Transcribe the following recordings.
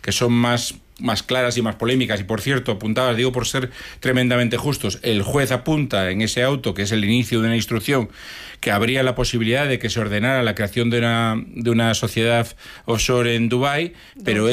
que son más claras y más polémicas. Y por cierto, apuntadas, digo por ser tremendamente justos, el juez apunta en ese auto, que es el inicio de una instrucción, que habría la posibilidad de que se ordenara la creación de una sociedad offshore en Dubái, pero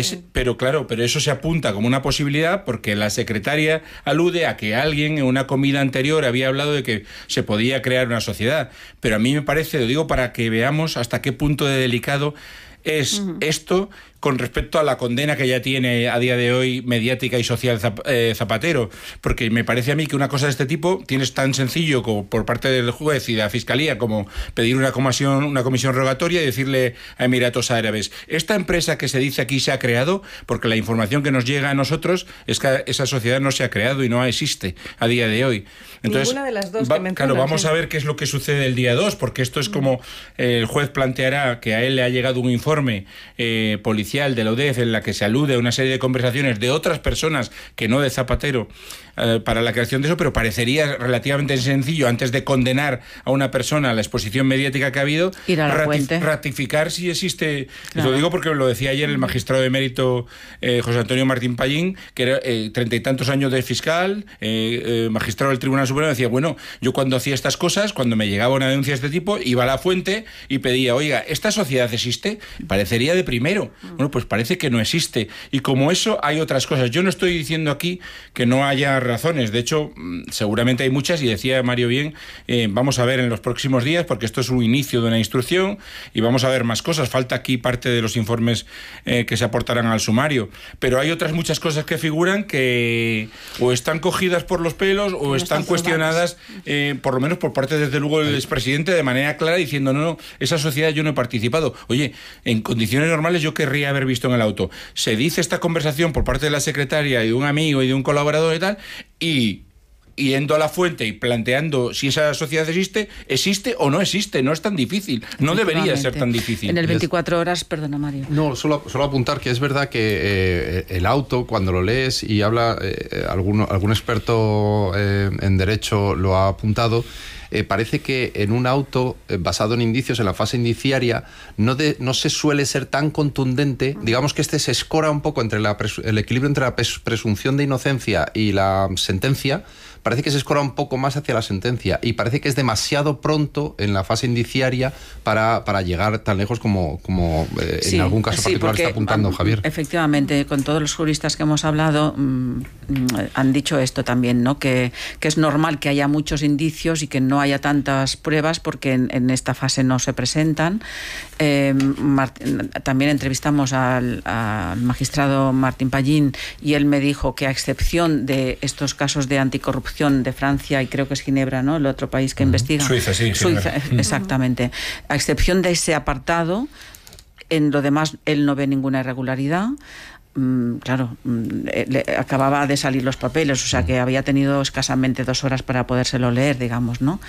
eso se apunta como una posibilidad porque la secretaria alude a que alguien en una comida anterior había hablado de que se podía crear una sociedad. Pero a mí me parece, lo digo para que veamos hasta qué punto de delicado es esto con respecto a la condena que ya tiene a día de hoy mediática y social Zapatero, porque me parece a mí que una cosa de este tipo tienes tan sencillo como por parte del juez y de la Fiscalía como pedir una comisión rogatoria y decirle a Emiratos Árabes, esta empresa que se dice aquí se ha creado, porque la información que nos llega a nosotros es que esa sociedad no se ha creado y no existe a día de hoy. Entonces, ninguna de las dos que mencionas, claro, vamos a ver qué es lo que sucede el día 2, porque esto es como el juez planteará que a él le ha llegado un informe policial de la UDEF en la que se alude a una serie de conversaciones de otras personas que no de Zapatero para la creación de eso, pero parecería relativamente sencillo, antes de condenar a una persona a la exposición mediática que ha habido, ir a la fuente, ratificar si existe. Claro. Lo digo porque lo decía ayer el magistrado de mérito José Antonio Martín Pallín, que era 30 y tantos años de fiscal, magistrado del Tribunal Supremo, decía, bueno, yo cuando hacía estas cosas, cuando me llegaba una denuncia de este tipo, iba a la fuente y pedía, oiga, ¿esta sociedad existe? Parecería de primero. Bueno, pues parece que no existe. Y como eso, hay otras cosas. Yo no estoy diciendo aquí que no haya razones. De hecho, seguramente hay muchas, y decía Mario bien, vamos a ver en los próximos días, porque esto es un inicio de una instrucción, y vamos a ver más cosas. Falta aquí parte de los informes que se aportarán al sumario. Pero hay otras muchas cosas que figuran que o están cogidas por los pelos o están cuestionadas, por lo menos por parte, desde luego, del expresidente, de manera clara, diciendo, no, esa sociedad yo no he participado. Oye, en condiciones normales yo querría haber visto en el auto. Se dice esta conversación por parte de la secretaria y de un amigo y de un colaborador y tal, y yendo a la fuente y planteando si esa sociedad existe o no existe. No es tan difícil, no debería ser tan difícil. En el 24 horas, perdona Mario. No, solo apuntar que es verdad que el auto, cuando lo lees y habla, algún experto en derecho lo ha apuntado, parece que en un auto basado en indicios, en la fase indiciaria, no se suele ser tan contundente. Digamos que se escora un poco entre el equilibrio entre la presunción de inocencia y la sentencia. Parece que se escora un poco más hacia la sentencia, y parece que es demasiado pronto en la fase indiciaria para llegar tan lejos como en algún caso particular está apuntando Javier. Efectivamente, con todos los juristas que hemos hablado han dicho esto también, ¿no? Que es normal que haya muchos indicios y que no haya tantas pruebas porque en esta fase no se presentan. También entrevistamos al magistrado Martín Pallín, y él me dijo que, a excepción de estos casos de anticorrupción de Francia, y creo que es Ginebra, ¿no?, el otro país que investiga. Suiza, sí. Suiza, exactamente. A excepción de ese apartado, en lo demás él no ve ninguna irregularidad. Claro, le acababa de salir los papeles, o sea que había tenido escasamente 2 horas para podérselo leer, digamos, ¿no?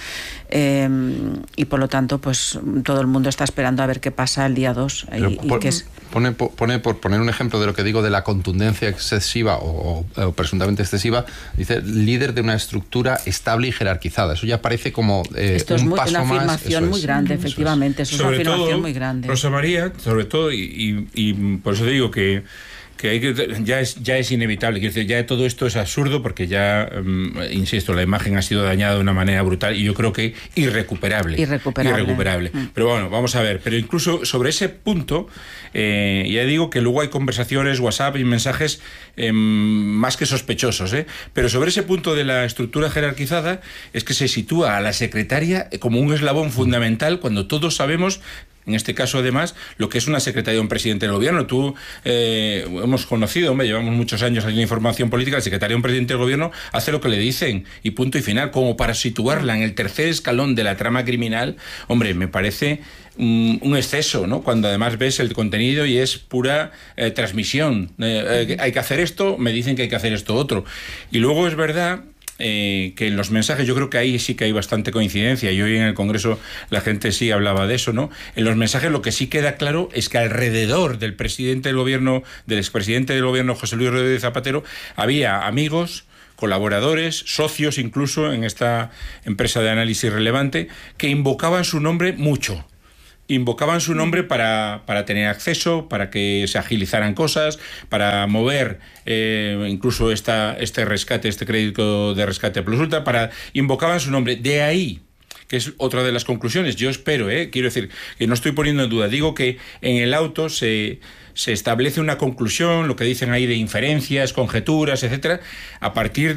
Y por lo tanto, pues todo el mundo está esperando a ver qué pasa el día 2. Pone, por poner un ejemplo de lo que digo de la contundencia excesiva o presuntamente excesiva, dice líder de una estructura estable y jerarquizada. Eso ya parece como esto es un paso una más. afirmación muy grande, efectivamente. Eso es una afirmación muy grande. Rosa María, sobre todo, y por eso digo que ya es inevitable. Quiero decir, ya todo esto es absurdo, porque ya, insisto, la imagen ha sido dañada de una manera brutal y yo creo que irrecuperable. Pero bueno, vamos a ver. Pero incluso sobre ese punto, ya digo que luego hay conversaciones, WhatsApp y mensajes más que sospechosos, pero sobre ese punto de la estructura jerarquizada es que se sitúa a la secretaria como un eslabón fundamental, cuando todos sabemos, en este caso además, lo que es una secretaria de un presidente del gobierno. Tú hemos conocido, llevamos muchos años haciendo información política, el secretario de un presidente del gobierno hace lo que le dicen y punto y final, como para situarla en el tercer escalón de la trama criminal. Hombre, me parece un exceso, ¿no? Cuando además ves el contenido y es pura transmisión. Hay que hacer esto, me dicen que hay que hacer esto otro. Y luego es verdad que en los mensajes, yo creo que ahí sí que hay bastante coincidencia, y hoy en el Congreso la gente sí hablaba de eso, ¿no? En los mensajes lo que sí queda claro es que alrededor del presidente del gobierno, del expresidente del gobierno, José Luis Rodríguez Zapatero, había amigos, colaboradores, socios incluso en esta empresa de análisis relevante, que invocaban su nombre mucho. invocaban su nombre para tener acceso, para que se agilizaran cosas, para mover incluso este rescate, este crédito de rescate plus ultra, invocaban su nombre. De ahí, que es otra de las conclusiones, yo espero, quiero decir, que no estoy poniendo en duda, digo que en el auto se establece una conclusión, lo que dicen ahí de inferencias, conjeturas, etcétera, a partir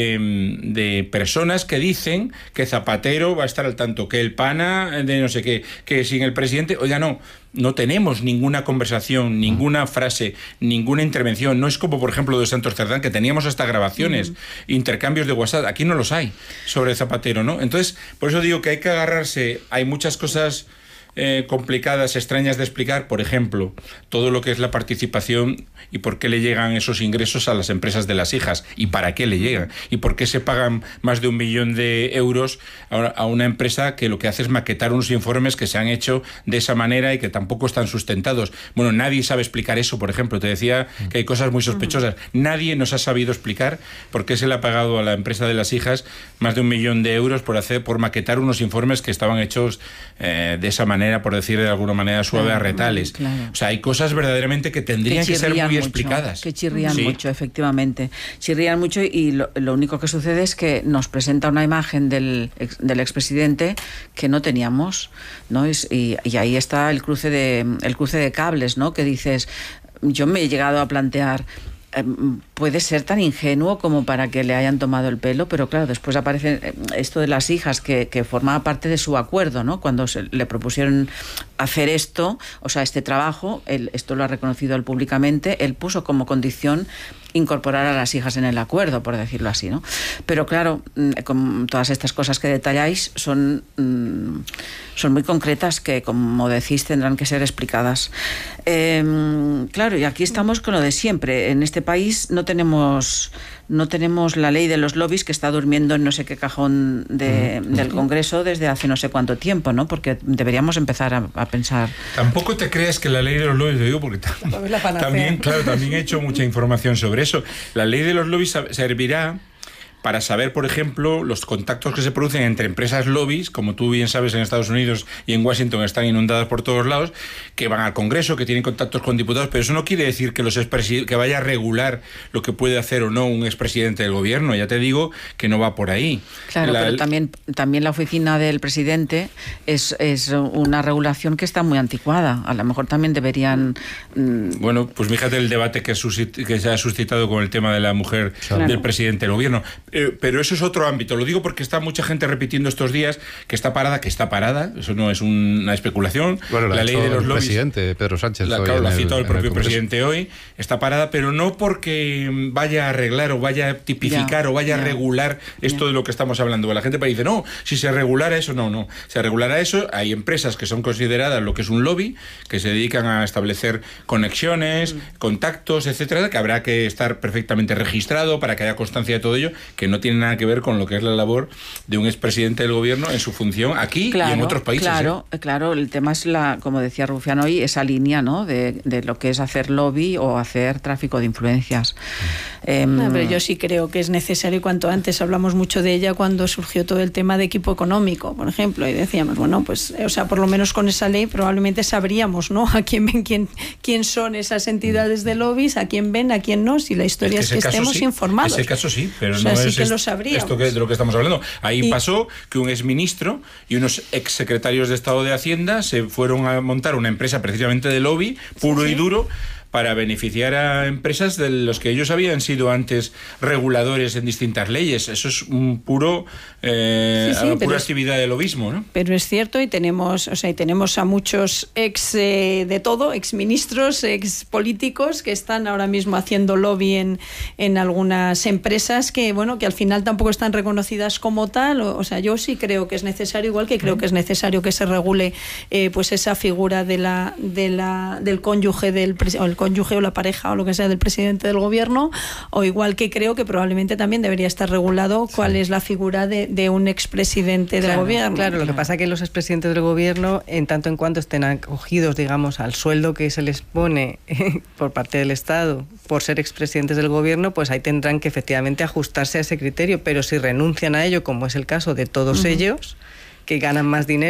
de personas que dicen que Zapatero va a estar al tanto, que el pana de no sé qué, que sin el presidente, oiga, no tenemos ninguna conversación, ninguna frase, ninguna intervención. No es como, por ejemplo, de Santos Cerdán, que teníamos hasta grabaciones, intercambios de WhatsApp. Aquí no los hay sobre Zapatero, ¿no? Entonces, por eso digo que hay que agarrarse. Hay muchas cosas complicadas, extrañas de explicar, por ejemplo, todo lo que es la participación y por qué le llegan esos ingresos a las empresas de las hijas y para qué le llegan y por qué se pagan más de 1 millón de euros a una empresa que lo que hace es maquetar unos informes que se han hecho de esa manera y que tampoco están sustentados. Bueno, nadie sabe explicar eso, por ejemplo, te decía que hay cosas muy sospechosas. Nadie nos ha sabido explicar por qué se le ha pagado a la empresa de las hijas más de 1 millón de euros por maquetar unos informes que estaban hechos de esa manera, por decir de alguna manera suave, a retales. Claro. O sea, hay cosas verdaderamente que tendrían que ser muy explicadas. Que chirrían mucho, efectivamente. Chirrían mucho y lo único que sucede es que nos presenta una imagen del expresidente que no teníamos, ¿no? Y ahí está el cruce de cables, ¿no? Que dices, yo me he llegado a plantear, puede ser tan ingenuo como para que le hayan tomado el pelo, pero claro, después aparece esto de las hijas que formaba parte de su acuerdo, ¿no? Cuando le propusieron hacer esto, o sea, este trabajo, esto lo ha reconocido él públicamente, él puso como condición incorporar a las hijas en el acuerdo, por decirlo así, ¿no? Pero claro, con todas estas cosas que detalláis son muy concretas que, como decís, tendrán que ser explicadas. Claro, y aquí estamos con lo de siempre. En este país no tenemos la ley de los lobbies, que está durmiendo en no sé qué cajón del Congreso desde hace no sé cuánto tiempo, ¿no? Porque deberíamos empezar a pensar. Tampoco te creas que la ley de los lobbies, lo digo porque también he hecho mucha información sobre eso. La ley de los lobbies servirá para saber, por ejemplo, los contactos que se producen entre empresas lobbies, como tú bien sabes, en Estados Unidos y en Washington están inundadas por todos lados, que van al Congreso, que tienen contactos con diputados, pero eso no quiere decir que que vaya a regular lo que puede hacer o no un expresidente del gobierno. Ya te digo que no va por ahí. Claro, pero también la oficina del presidente es una regulación que está muy anticuada. A lo mejor también deberían... Bueno, pues fíjate el debate que se ha suscitado con el tema de la mujer del presidente del gobierno. Pero eso es otro ámbito. Lo digo porque está mucha gente repitiendo estos días que está parada. Eso no es una especulación. Bueno, la ley de los lobbies, presidente Pedro Sánchez. La ha citado el propio presidente hoy. Está parada, pero no porque vaya a arreglar o vaya a tipificar o vaya a regular esto de lo que estamos hablando. La gente dice, no, si se regulara eso, no. Se regulara eso, hay empresas que son consideradas lo que es un lobby, que se dedican a establecer conexiones, contactos, etcétera, que habrá que estar perfectamente registrado para que haya constancia de todo ello, que no tiene nada que ver con lo que es la labor de un expresidente del gobierno en su función aquí y en otros países. Claro, el tema es, como decía Rufián hoy, esa línea, ¿no? de lo que es hacer lobby o hacer tráfico de influencias. Pero yo sí creo que es necesario, y cuanto antes hablamos mucho de ella cuando surgió todo el tema de equipo económico, por ejemplo, y decíamos, bueno, pues, o sea, por lo menos con esa ley probablemente sabríamos, ¿no? A quién son esas entidades de lobbies, a quién ven, a quién no, si la historia es que estemos informados. Ese caso sí, pero no es que lo sabríamos. Esto de lo que estamos hablando. Ahí pasó que un exministro y unos exsecretarios de Estado de Hacienda se fueron a montar una empresa precisamente de lobby puro y duro para beneficiar a empresas de los que ellos habían sido antes reguladores en distintas leyes. Eso es un pura actividad de lobismo, ¿no? Pero es cierto, y tenemos a muchos ex ministros, ex políticos que están ahora mismo haciendo lobby en algunas empresas que al final tampoco están reconocidas como tal. O sea, yo sí creo que es necesario, igual que creo que es necesario que se regule pues esa figura del cónyuge el cónyuge o la pareja o lo que sea del presidente del gobierno, o igual que creo que probablemente también debería estar regulado cuál es la figura de un expresidente del gobierno. Claro, lo que pasa es que los expresidentes del gobierno, en tanto en cuanto estén acogidos, digamos, al sueldo que se les pone por parte del Estado por ser expresidentes del gobierno, pues ahí tendrán que efectivamente ajustarse a ese criterio, pero si renuncian a ello, como es el caso de todos ellos, que ganan más dinero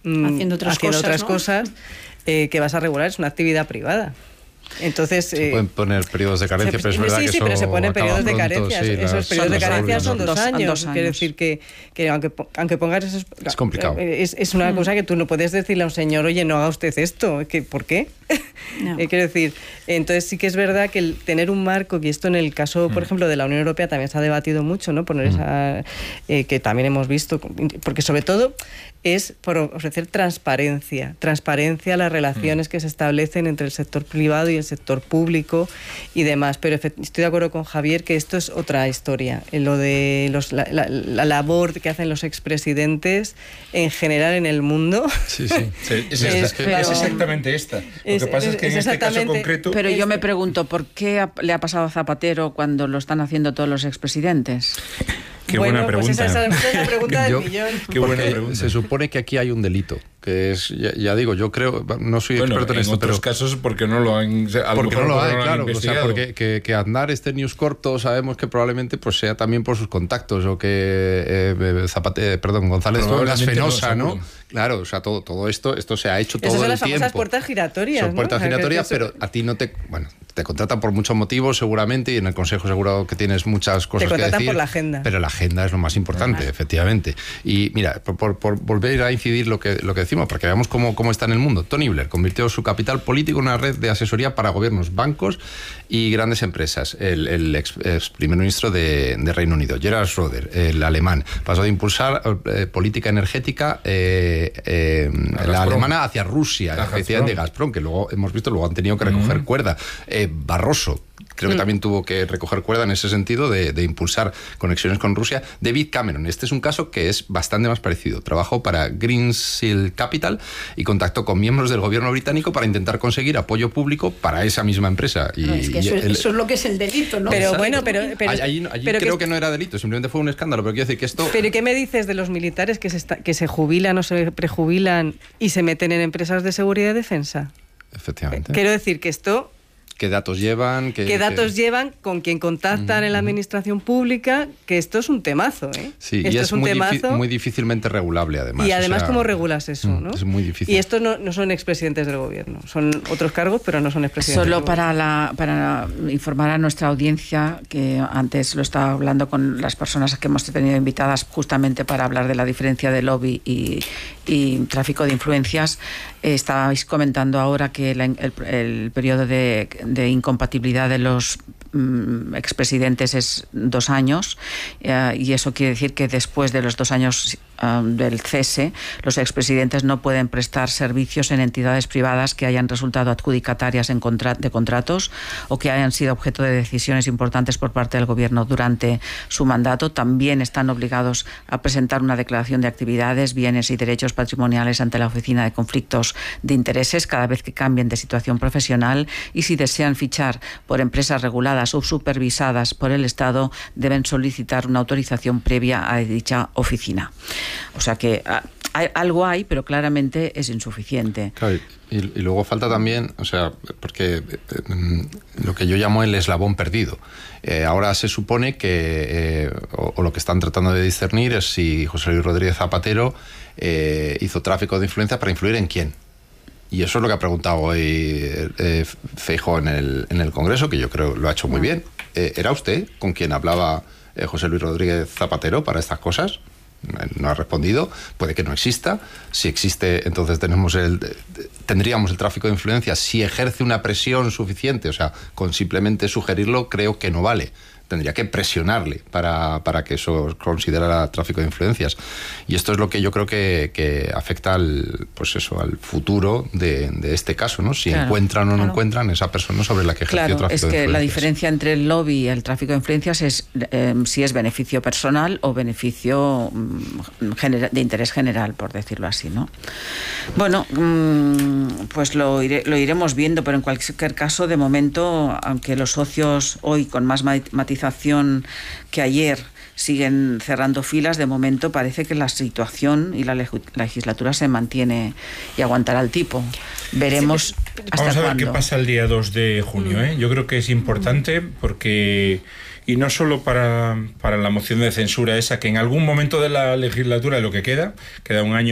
haciendo otras cosas, que vas a regular, es una actividad privada. Entonces, se pueden poner periodos de carencia, pero es verdad que pero se ponen periodos de carencia. Esos periodos de carencia son 2 años. Quiero decir que aunque pongas esos... Es complicado. Es una cosa que tú no puedes decirle a un señor, oye, no haga usted esto. ¿Por qué? No. Quiero decir, entonces sí que es verdad que el tener un marco, y esto en el caso, por ejemplo, de la Unión Europea también se ha debatido mucho, ¿no? Poner esa... que también hemos visto, porque sobre todo es por ofrecer transparencia a las relaciones que se establecen entre el sector privado y el sector público y demás. Pero estoy de acuerdo con Javier que esto es otra historia. Lo de la labor que hacen los expresidentes en general en el mundo. Sí. Es exactamente esta. Lo que pasa es que en este caso concreto... Pero yo me pregunto, ¿por qué le ha pasado a Zapatero cuando lo están haciendo todos los expresidentes? Qué buena pregunta. Pues esa es la pregunta del millón. Qué buena pregunta. Se supone que aquí hay un delito, que es, ya digo, yo creo, no soy experto en esto, pero en otros casos porque no lo han porque no lo hay, claro, o sea, porque que Aznar esté en News Corp, sabemos que probablemente pues sea también por sus contactos, o que González Dueñas Fenosa, ¿no? Claro, o sea, todo esto se ha hecho todo el tiempo. Esas son las famosas puertas giratorias, son puertas giratorias, pero a ti no te... Bueno, te contratan por muchos motivos seguramente, y en el Consejo seguro que tienes muchas cosas que decir. Te contratan por la agenda. Pero la agenda es lo más importante, efectivamente. Y mira, por volver a incidir lo que decimos, para que veamos cómo está en el mundo. Tony Blair convirtió su capital político en una red de asesoría para gobiernos, bancos y grandes empresas. El ex primer ministro de Reino Unido, Gerhard Schröder, el alemán, pasó de impulsar política energética la alemana hacia Rusia, efectivamente, Gazprom, que luego hemos visto, luego han tenido que recoger cuerda. Barroso creo que también tuvo que recoger cuerda en ese sentido de impulsar conexiones con Rusia. David Cameron, este es un caso que es bastante más parecido. Trabajó para Greensill Capital y contactó con miembros del gobierno británico para intentar conseguir apoyo público para esa misma empresa. Y, es que eso es lo que es el delito, ¿no? Pero bueno, pero allí creo que no era delito, simplemente fue un escándalo, pero quiero decir que esto... ¿Pero qué me dices de los militares que se jubilan o se prejubilan y se meten en empresas de seguridad y defensa? Efectivamente. Quiero decir que esto... ¿Qué datos llevan? ¿Qué datos llevan? ¿Con quién contactan en la administración pública? Que esto es un temazo, ¿eh? Sí, esto y es un temazo muy difícilmente regulable, además. Y además, ¿cómo regulas eso, no? Es muy difícil. Y estos no son expresidentes del gobierno. Son otros cargos, pero no son expresidentes. Solo para informar a nuestra audiencia, que antes lo estaba hablando con las personas que hemos tenido invitadas justamente para hablar de la diferencia de lobby y tráfico de influencias. Estabais comentando ahora que el periodo de incompatibilidad de los expresidentes es 2 años, y eso quiere decir que después de los 2 años del cese, los expresidentes no pueden prestar servicios en entidades privadas que hayan resultado adjudicatarias de contratos o que hayan sido objeto de decisiones importantes por parte del gobierno durante su mandato. También están obligados a presentar una declaración de actividades, bienes y derechos patrimoniales ante la Oficina de Conflictos de Intereses cada vez que cambien de situación profesional, y si desean fichar por empresas reguladas o supervisadas por el Estado, deben solicitar una autorización previa a dicha oficina. O sea que algo hay, pero claramente es insuficiente. Claro, y luego falta también, o sea, porque lo que yo llamo el eslabón perdido. Ahora se supone que, o lo que están tratando de discernir es si José Luis Rodríguez Zapatero hizo tráfico de influencia para influir en quién. Y eso es lo que ha preguntado hoy Feijóo en el Congreso, que yo creo lo ha hecho muy bien. ¿Era usted con quien hablaba José Luis Rodríguez Zapatero para estas cosas? No ha respondido. Puede que no exista. Si existe, entonces tendríamos el tráfico de influencias. Si ejerce una presión suficiente, o sea, con simplemente sugerirlo, creo que no vale. Tendría que presionarle para que eso considerara tráfico de influencias. Y esto es lo que yo creo que afecta al futuro de este caso, ¿no? Si encuentran o no encuentran esa persona sobre la que ejerció tráfico de influencias. Es que la diferencia entre el lobby y el tráfico de influencias es si es beneficio personal o beneficio de interés general, por decirlo así, ¿no? Bueno, pues lo iremos viendo, pero en cualquier caso, de momento, aunque los socios hoy con más matización que ayer siguen cerrando filas, de momento parece que la situación y la legislatura se mantiene y aguantará el tipo. Veremos hasta Vamos a ver cuándo. qué pasa el día 2 de junio. Yo creo que es importante porque... Y no solo para la moción de censura esa, que en algún momento de la legislatura, de lo que queda 1 año,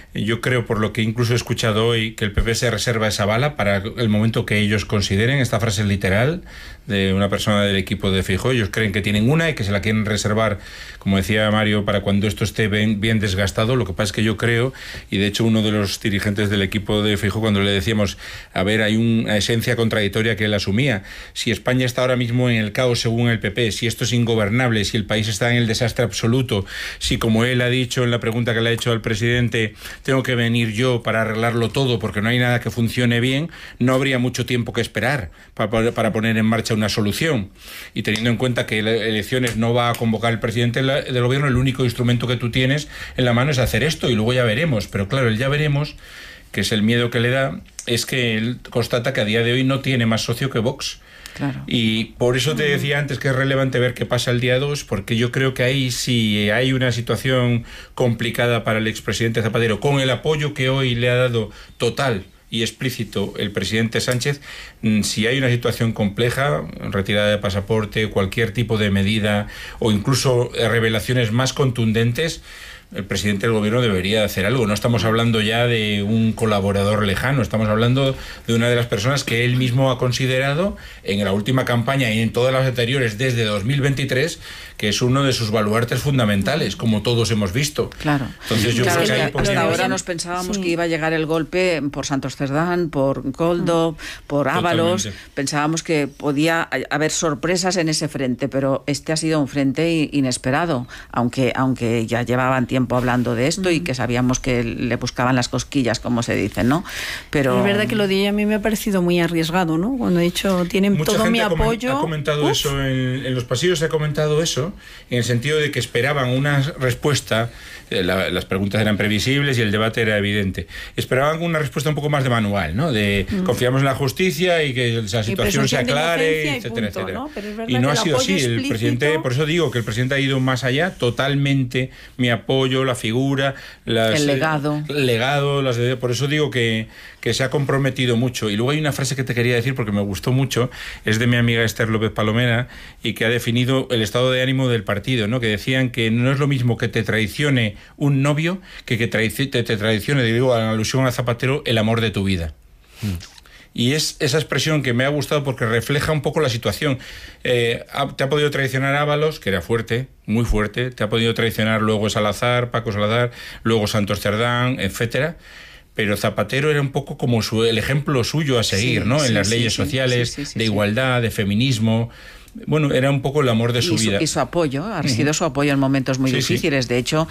Yo creo, por lo que incluso he escuchado hoy, que el PP se reserva esa bala para el momento que ellos consideren. Esta frase es literal de una persona del equipo de Feijóo. Ellos creen que tienen una y que se la quieren reservar, como decía Mario, para cuando esto esté bien desgastado. Lo que pasa es que yo creo, y de hecho uno de los dirigentes del equipo de Feijóo, cuando le decíamos, a ver, hay una esencia contradictoria que él asumía. Si España está ahora mismo en el caos según el PP, si esto es ingobernable, si el país está en el desastre absoluto, si, como él ha dicho en la pregunta que le ha hecho al presidente, tengo que venir yo para arreglarlo todo porque no hay nada que funcione bien, no habría mucho tiempo que esperar para poner en marcha una solución. Y teniendo en cuenta que las elecciones no va a convocar el presidente del gobierno, el único instrumento que tú tienes en la mano es hacer esto y luego ya veremos. Pero claro, el ya veremos, que es el miedo que le da, es que él constata que a día de hoy no tiene más socio que Vox. Claro. Y por eso te decía antes que es relevante ver qué pasa el día 2, porque yo creo que ahí sí hay una situación complicada para el expresidente Zapatero, con el apoyo que hoy le ha dado total y explícito el presidente Sánchez. Si hay una situación compleja, retirada de pasaporte, cualquier tipo de medida o incluso revelaciones más contundentes, el presidente del gobierno debería hacer algo. No estamos hablando ya de un colaborador lejano, estamos hablando de una de las personas que él mismo ha considerado en la última campaña y en todas las anteriores desde 2023, que es uno de sus baluartes fundamentales, como todos hemos visto. Claro. Entonces yo creo que ahí hasta ahora nos pensábamos que iba a llegar el golpe por Santos Cerdán, por Koldo, por Ábalos. Totalmente. Pensábamos que podía haber sorpresas en ese frente, pero este ha sido un frente inesperado, aunque ya llevaban tiempo hablando de esto y que sabíamos que le buscaban las cosquillas, como se dice, ¿no? Pero es verdad que lo de ella a mí me ha parecido muy arriesgado, ¿no? Cuando he dicho, tienen mucha todo gente mi apoyo. Ha comentado eso en los pasillos, ha comentado eso, en el sentido de que esperaban una respuesta. Las preguntas eran previsibles y el debate era evidente. Esperaban una respuesta un poco más de manual, ¿no? De confiamos en la justicia y que la situación se aclare, etcétera, punto, etcétera. ¿no? Pero es verdad Y no que ha sido así. explícito... El presidente, por eso digo que el presidente ha ido más allá, totalmente mi apoyo, la figura, el legado. Por eso digo que se ha comprometido mucho. Y luego hay una frase que te quería decir porque me gustó mucho, es de mi amiga Esther López Palomera, y que ha definido el estado de ánimo del partido, ¿no? Que decían que no es lo mismo que te traicione un novio que te traicione, digo, en alusión a Zapatero, el amor de tu vida. Y es esa expresión que me ha gustado porque refleja un poco la situación. Te ha podido traicionar Ábalos, que era fuerte, muy fuerte, te ha podido traicionar luego Salazar, Paco Salazar, luego Santos Cerdán, etcétera. Pero Zapatero era un poco como el ejemplo suyo a seguir, ¿no? En las leyes sociales, de igualdad, de feminismo. Bueno, era un poco el amor de su vida. Y su apoyo, ha sido su apoyo en momentos muy difíciles. De hecho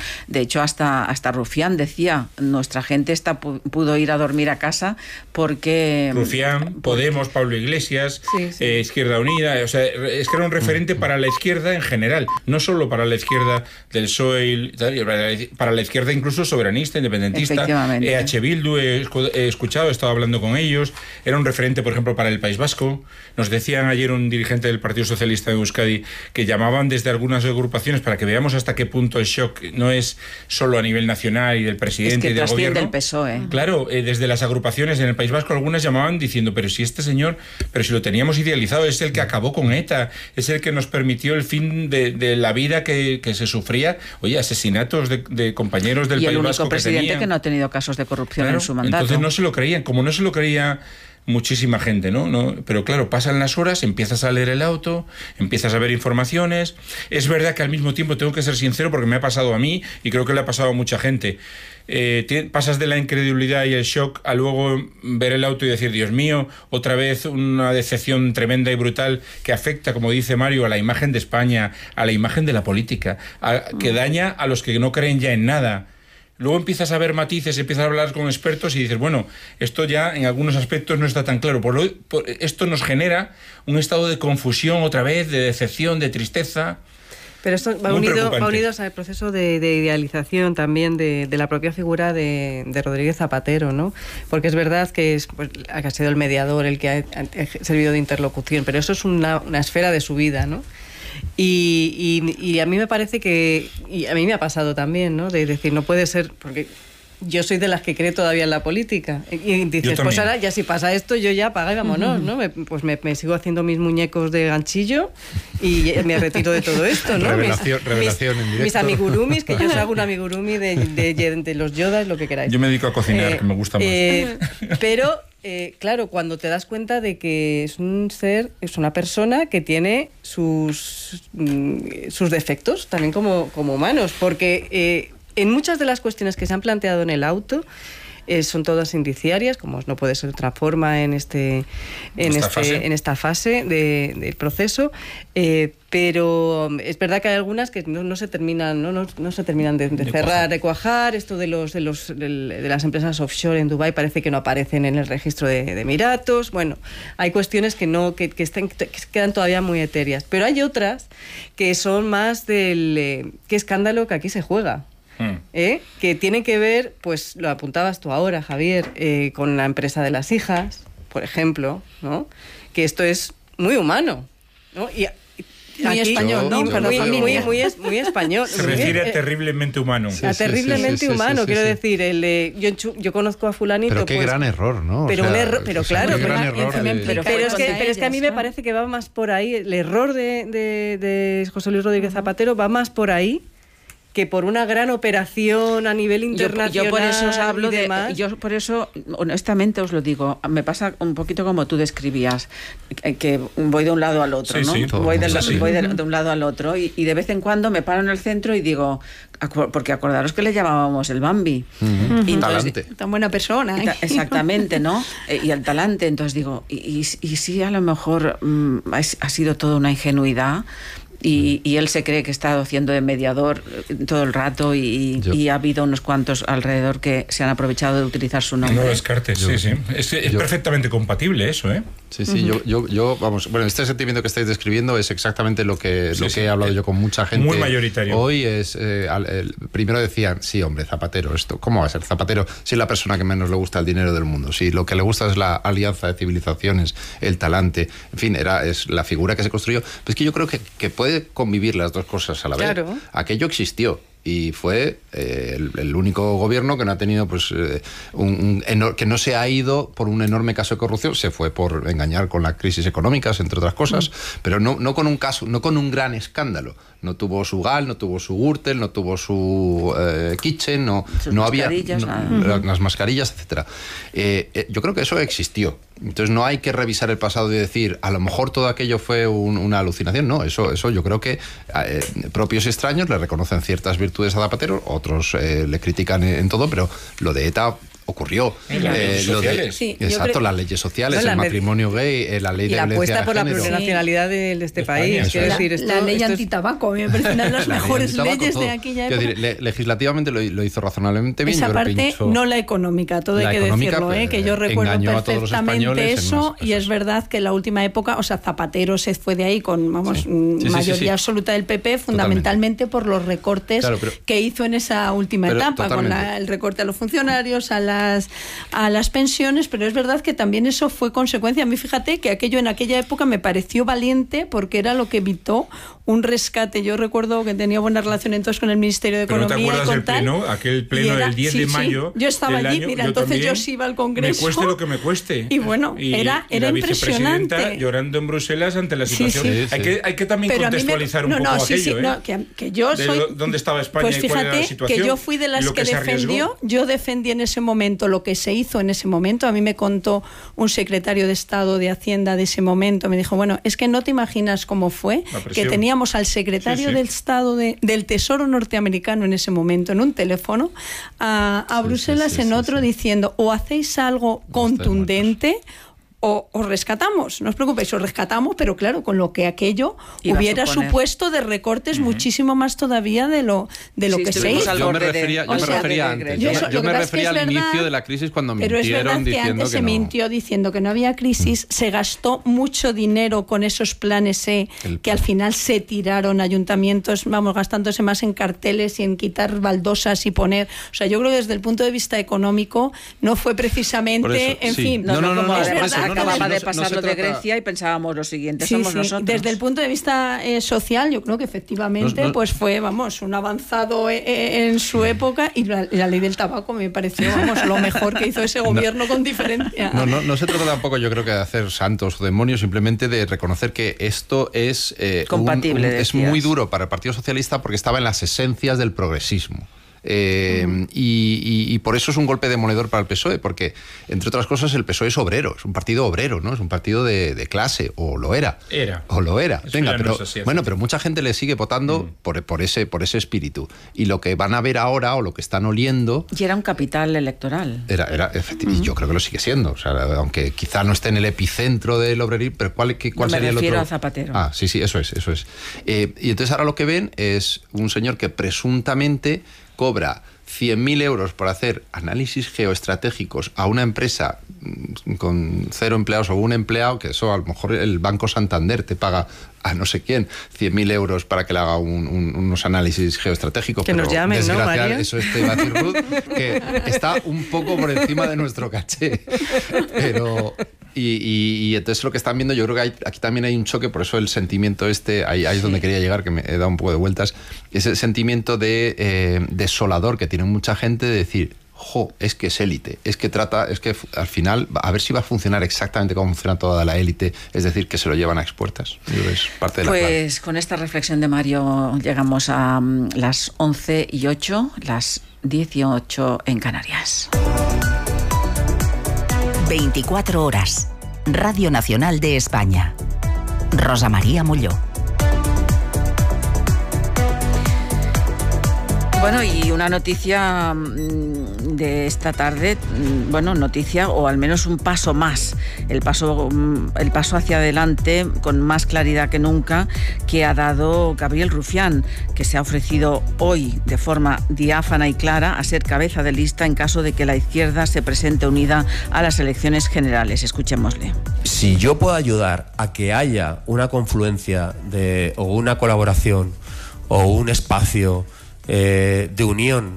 hasta Rufián decía, nuestra gente pudo ir a dormir a casa porque... Rufián, Podemos, Pablo Iglesias, Izquierda Unida, o sea, es que era un referente para la izquierda en general, no solo para la izquierda del PSOE, para la izquierda incluso soberanista, independentista. EH Bildu, he escuchado, he estado hablando con ellos, era un referente, por ejemplo, para el País Vasco. Nos decían ayer un dirigente del Partido Socialista de Euskadi que llamaban desde algunas agrupaciones para que veamos hasta qué punto el shock no es solo a nivel nacional y del presidente y del gobierno. Del PSOE. Claro, desde las agrupaciones en el País Vasco algunas llamaban diciendo, pero si este señor, pero si lo teníamos idealizado, es el que acabó con ETA, es el que nos permitió el fin de la vida que se sufría. Oye, asesinatos de compañeros del País Vasco. Y el único presidente que no ha tenido casos de corrupción en su mandato. Entonces no se lo creían, como no se lo creía muchísima gente, ¿no? Pero claro, pasan las horas, empiezas a leer el auto, empiezas a ver informaciones. Es verdad que al mismo tiempo tengo que ser sincero porque me ha pasado a mí y creo que le ha pasado a mucha gente. Pasas de la incredulidad y el shock a luego ver el auto y decir, Dios mío, otra vez una decepción tremenda y brutal que afecta, como dice Mario, a la imagen de España, a la imagen de la política, que daña a los que no creen ya en nada. Luego empiezas a ver matices, empiezas a hablar con expertos y dices, bueno, esto ya en algunos aspectos no está tan claro. Esto nos genera un estado de confusión otra vez, de decepción, de tristeza. Pero esto va unido al proceso de idealización también de la propia figura de Rodríguez Zapatero, ¿no? Porque es verdad que ha sido el mediador, el que ha servido de interlocución, pero eso es una esfera de su vida, ¿no? Y a mí me parece que, y a mí me ha pasado también, ¿no? De decir, no puede ser, porque yo soy de las que cree todavía en la política. Y dices, pues ahora ya si pasa esto, yo ya apaga y vámonos, ¿no? Pues me sigo haciendo mis muñecos de ganchillo y me retiro de todo esto, ¿no? Revelación en directo. Mis amigurumis, que yo os hago un amigurumi de los Yodas, lo que queráis. Yo me dedico a cocinar, que me gusta más. Pero... claro, cuando te das cuenta de que es un ser, es una persona que tiene sus defectos también como humanos, porque en muchas de las cuestiones que se han planteado en el auto son todas indiciarias, como no puede ser otra forma en esta fase del proceso, pero es verdad que hay algunas que no se terminan de cerrar, de cuajar. Esto de las empresas offshore en Dubái parece que no aparecen en el registro de Emiratos. Bueno, hay cuestiones que quedan todavía muy etéreas, pero hay otras que son más del qué escándalo que aquí se juega. Que tiene que ver, pues lo apuntabas tú ahora, Javier, con la empresa de las hijas, por ejemplo, ¿no? Que esto es muy humano, ¿no? Muy español, ¿no? Muy español. Se refiere a terriblemente humano. Terriblemente humano, quiero decir. Yo conozco a fulanito... Pero qué gran error, ¿no? Pero claro. Pero es que a mí me ¿no? parece que va más por ahí. El error de José Luis Rodríguez Zapatero va más por ahí que por una gran operación a nivel internacional. Yo por eso os hablo de por eso honestamente os lo digo, me pasa un poquito como tú describías, que voy de un lado al otro, ¿no? Voy de un lado al otro y de vez en cuando me paro en el centro y digo, porque acordaros que le llamábamos el Bambi. Y entonces, talante. Tan buena persona, ¿eh? Exactamente, ¿no? Y el talante, entonces digo, y si a lo mejor ha sido toda una ingenuidad. Y él se cree que está haciendo de mediador todo el rato y ha habido unos cuantos alrededor que se han aprovechado de utilizar su nombre. No lo descartes, sí. Es perfectamente compatible eso, ¿eh? Sí, yo vamos, bueno, este sentimiento que estáis describiendo es exactamente lo que he hablado yo con mucha gente. Muy mayoritario. Hoy primero decían, sí, hombre, Zapatero, ¿cómo va a ser Zapatero? Si es la persona que menos le gusta el dinero del mundo, si lo que le gusta es la alianza de civilizaciones, el talante, en fin, es la figura que se construyó. Pero es que yo creo que puede convivir las dos cosas a la vez. Claro. Aquello existió. Y fue el único gobierno que no ha tenido, pues, que no se ha ido por un enorme caso de corrupción. Se fue por engañar con las crisis económicas, entre otras cosas, pero no con un caso, no con un gran escándalo. No tuvo su GAL, no tuvo su Gürtel, no tuvo su Kitchen, no había las mascarillas, etcétera. Yo creo que eso existió. Entonces no hay que revisar el pasado y decir, a lo mejor todo aquello fue una alucinación. No, eso yo creo que propios y extraños le reconocen ciertas virtudes a Zapatero, otros le critican en todo, pero lo de ETA ocurrió. Las leyes sociales. Exacto, las leyes sociales, el matrimonio gay, la ley de violencia de género. Y la apuesta por la plurinacionalidad de este país. Quiero decir, la ley antitabaco, me parecen las mejores leyes de aquella época. Decir, legislativamente lo hizo razonablemente bien. Esa parte, no la económica, todo hay que decirlo, que yo recuerdo perfectamente eso, y es verdad que en la última época, o sea, Zapatero se fue de ahí con, mayoría absoluta del PP, fundamentalmente por los recortes que hizo en esa última etapa, con el recorte a los funcionarios, a las pensiones, pero es verdad que también eso fue consecuencia. A mí, fíjate que aquello en aquella época me pareció valiente porque era lo que evitó un rescate. Yo recuerdo que tenía buena relación entonces con el Ministerio de Economía. ¿Pero no te acuerdas del pleno? Aquel pleno del 10 de mayo. Yo estaba allí, mira, entonces yo sí iba al Congreso. Me cueste lo que me cueste. Y bueno, era la impresionante. Vicepresidenta llorando en Bruselas ante la situación. Hay que también pero contextualizar un poco aquello. Que yo soy... ¿Dónde estaba España pues y cuál era la situación? Fíjate que yo fui de las que defendió. Yo defendí en ese momento lo que se hizo en ese momento. A mí me contó un secretario de Estado de Hacienda de ese momento, me dijo, bueno, es que no te imaginas cómo fue, que teníamos al secretario del Estado del Tesoro norteamericano en ese momento en un teléfono a Bruselas en otro diciendo, o hacéis algo contundente o rescatamos, no os preocupéis, os rescatamos, pero claro, con lo que aquello hubiera supuesto de recortes muchísimo más todavía de lo que se hizo. Yo me refería antes. Yo me refería al inicio de la crisis cuando mintieron diciendo que no. Pero es verdad que antes se mintió diciendo que no había crisis, se gastó mucho dinero con esos planes que al final se tiraron ayuntamientos, gastándose más en carteles y en quitar baldosas y poner... O sea, yo creo que desde el punto de vista económico no fue precisamente, fin... No, es verdad acababa de pasar lo de Grecia y pensábamos lo siguiente, somos nosotros. Desde el punto de vista social, yo creo que efectivamente pues fue, vamos, un avanzado en su época, y la ley del tabaco me pareció, vamos, lo mejor que hizo ese gobierno con diferencia. No se trata tampoco, yo creo, que de hacer santos o demonios, simplemente de reconocer que esto es compatible, es muy duro para el Partido Socialista porque estaba en las esencias del progresismo. Y por eso es un golpe demoledor para el PSOE, porque, entre otras cosas, el PSOE es obrero, es un partido obrero, ¿no? Es un partido de clase, o lo era. Venga, pero bueno, pero mucha gente le sigue votando por ese espíritu. Y lo que van a ver ahora, o lo que están oliendo... Y era un capital electoral. Era efectivamente, yo creo que lo sigue siendo. O sea, aunque quizá no esté en el epicentro del obrerismo, pero ¿cuál sería el otro? Me refiero a Zapatero. Sí, eso es. Y entonces ahora lo que ven es un señor que presuntamente cobra 100.000 euros por hacer análisis geoestratégicos a una empresa con 0 empleados o un empleado, que eso a lo mejor el Banco Santander te paga a no sé quién 100.000 euros para que le haga unos análisis geoestratégicos. Que nos llamen, ¿no, María? Eso te iba a decir, Ruth, que está un poco por encima de nuestro caché. Pero... Y entonces lo que están viendo, yo creo que aquí también hay un choque, por eso el sentimiento ahí es donde quería llegar, que me he dado un poco de vueltas, ese sentimiento de desolador que tiene mucha gente de decir, es que es élite, es que al final, a ver si va a funcionar exactamente como funciona toda la élite, es decir, que se lo llevan a expuertas. Es parte de la clave. Pues con esta reflexión de Mario llegamos a las 11:08, las 18 en Canarias. 24 horas. Radio Nacional de España. Rosa María Molló. Bueno, y una noticia de esta tarde, noticia o al menos un paso más, el paso hacia adelante con más claridad que nunca que ha dado Gabriel Rufián, que se ha ofrecido hoy de forma diáfana y clara a ser cabeza de lista en caso de que la izquierda se presente unida a las elecciones generales. Escuchémosle. Si yo puedo ayudar a que haya una confluencia o una colaboración o un espacio de unión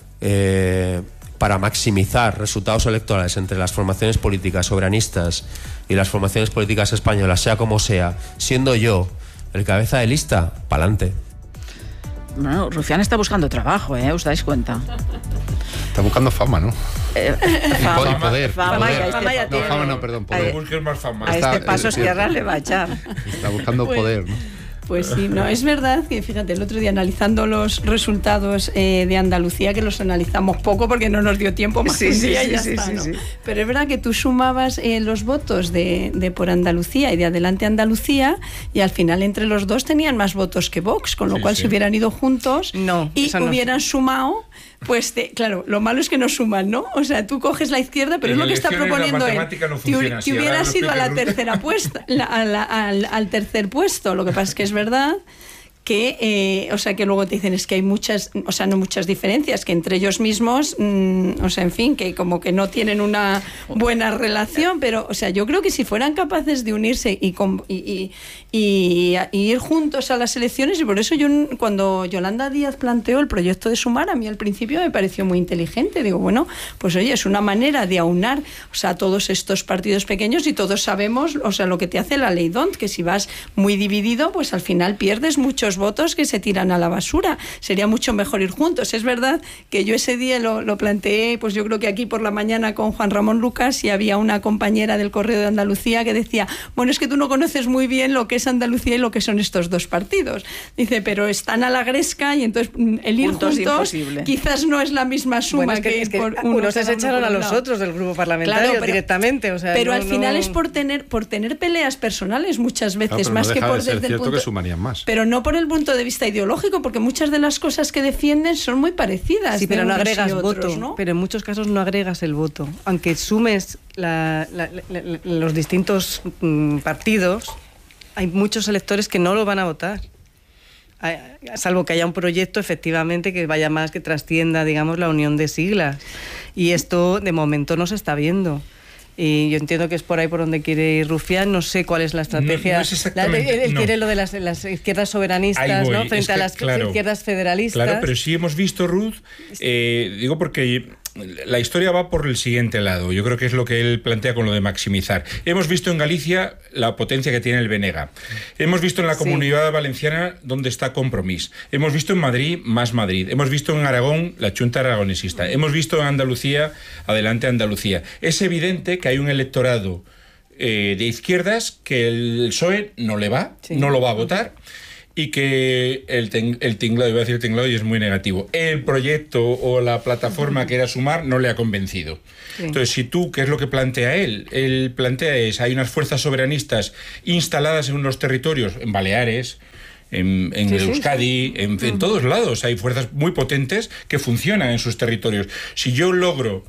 para maximizar resultados electorales entre las formaciones políticas soberanistas y las formaciones políticas españolas, sea como sea, siendo yo el cabeza de lista, pa'lante. Bueno, Rufián está buscando trabajo, ¿os dais cuenta? Está buscando fama, ¿no? Fama, y poder. Fama ya tiene. Fama no, perdón, poder. Busques más fama. A este paso Esquerra le va a echar. Está buscando poder, ¿no? Pues sí, no, es verdad que, fíjate, el otro día analizando los resultados de Andalucía, que los analizamos poco porque no nos dio tiempo más que un día y ya está, ¿no? Pero es verdad que tú sumabas los votos de por Andalucía y de Adelante Andalucía, y al final entre los dos tenían más votos que Vox, con lo cual si hubieran ido juntos y hubieran sumado, pues claro, lo malo es que no suman, ¿no? O sea, tú coges la izquierda, pero es lo que está proponiendo él. Que hubieras ido a la tercera al tercer puesto. Lo que pasa es que es verdad que, que luego te dicen es que hay muchas, no muchas diferencias, que entre ellos mismos, en fin, que como que no tienen una buena relación, pero, yo creo que si fueran capaces de unirse y ir juntos a las elecciones, y por eso yo, cuando Yolanda Díaz planteó el proyecto de Sumar, a mí al principio me pareció muy inteligente. Digo, bueno, pues oye, es una manera de aunar, todos estos partidos pequeños, y todos sabemos, lo que te hace la ley D'Hondt, que si vas muy dividido, pues al final pierdes muchos votos que se tiran a la basura. Sería mucho mejor ir juntos. Es verdad que yo ese día lo planteé, pues yo creo que aquí por la mañana con Juan Ramón Lucas, y había una compañera del Correo de Andalucía que decía, bueno, es que tú no conoces muy bien lo que es Andalucía y lo que son estos dos partidos. Dice, pero están a la gresca, y entonces el ir juntos quizás no es la misma suma que por unos se echaron a los otros del grupo parlamentario, claro, directamente. Pero al final es por tener peleas personales muchas veces, más que por desde el punto, que sumarían más. Pero no por el punto de vista ideológico, porque muchas de las cosas que defienden son muy parecidas. Sí, pero no agregas otros, voto, ¿no? Pero en muchos casos no agregas el voto. Aunque sumes los distintos partidos, hay muchos electores que no lo van a votar. Salvo que haya un proyecto efectivamente que vaya más, que trascienda, digamos, la unión de siglas. Y esto de momento no se está viendo. Y yo entiendo que es por ahí por donde quiere ir Rufián. No sé cuál es la estrategia. No es exactamente, él quiere lo de las izquierdas soberanistas, ¿no? Frente a las izquierdas federalistas. Claro, pero sí hemos visto, Ruth, digo porque la historia va por el siguiente lado. Yo creo que es lo que él plantea con lo de maximizar. Hemos visto en Galicia la potencia que tiene el BNG. Hemos visto en la Comunidad Valenciana donde está Compromís. Hemos visto en Madrid, Más Madrid. Hemos visto en Aragón la Chunta Aragonesista. Hemos visto en Andalucía, Adelante Andalucía. Es evidente que hay un electorado de izquierdas que el PSOE no le va, no lo va a votar, y que el tinglado, iba a decir tinglado y es muy negativo, el proyecto o la plataforma que era Sumar no le ha convencido. Entonces, si tú, ¿qué es lo que plantea él? Él plantea hay unas fuerzas soberanistas instaladas en unos territorios, en Baleares, en Euskadi, en todos lados hay fuerzas muy potentes que funcionan en sus territorios. Si yo logro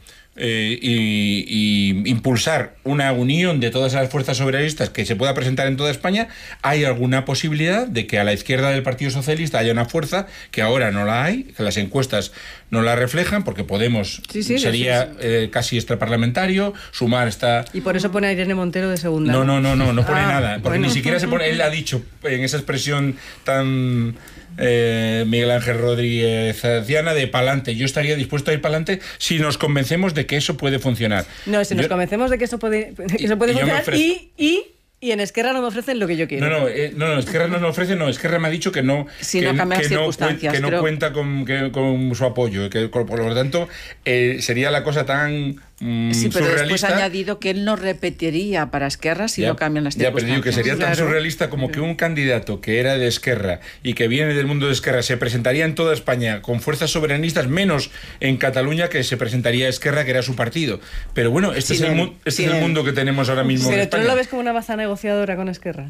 y impulsar una unión de todas las fuerzas soberanistas que se pueda presentar en toda España, hay alguna posibilidad de que a la izquierda del Partido Socialista haya una fuerza que ahora no la hay, que las encuestas no la reflejan, porque Podemos sería casi extraparlamentario, Sumar está... Y por eso pone a Irene Montero de segunda. No pone nada, porque ni siquiera se pone, él ha dicho en esa expresión tan... Miguel Ángel Rodríguez Diana, de pa'lante. Yo estaría dispuesto a ir pa'lante si nos convencemos de que eso puede funcionar. No, si nos convencemos de que eso puede funcionar y en Esquerra no me ofrecen lo que yo quiero. No, Esquerra no me ofrece, Esquerra me ha dicho que no, si no cambia las circunstancias, que no cuenta con su apoyo, que por lo tanto sería la cosa tan sí, pero surrealista. Después ha añadido que él no repetiría para Esquerra si no cambian las circunstancias. Ya, pero digo que sería tan surrealista como que un candidato que era de Esquerra y que viene del mundo de Esquerra se presentaría en toda España con fuerzas soberanistas, menos en Cataluña, que se presentaría Esquerra, que era su partido. Pero bueno, este es el mundo que tenemos ahora mismo en Pero España. tú no lo ves como una baza negociadora con Esquerra.